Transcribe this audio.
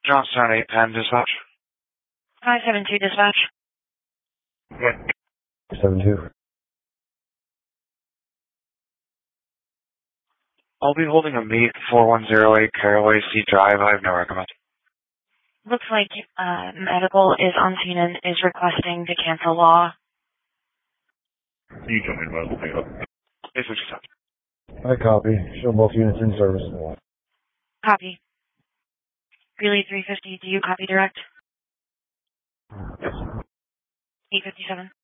Johnstown 810 dispatch. 572 dispatch. 72. I'll be holding a meet 4108 Caraway C Drive. I have no recommend. Looks like medical is on scene and is requesting to cancel law. You join medical pickup. 857. I copy. Show both units in service. Copy. Greeley 350, do you copy direct? Yes. 857.